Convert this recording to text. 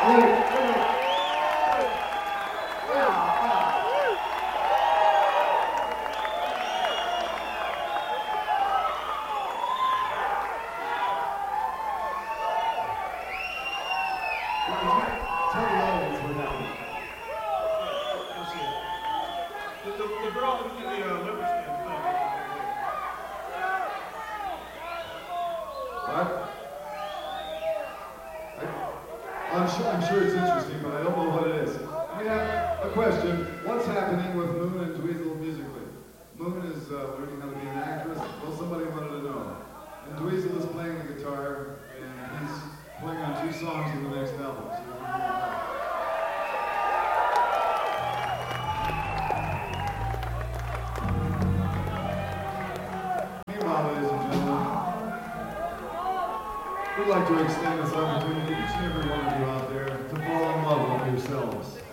I'm sure it's interesting, but I don't know what it is. I mean, a question. What's happening with Moon and Dweezil musically? Moon is learning how to be an actress. Well, somebody wanted to know. And Dweezil is playing the guitar, and he's playing on 2 songs in the next album. So you can hear that. Meanwhile, ladies and gentlemen, we'd like to extend this opportunity to each and every one of you out there to fall in love with yourselves.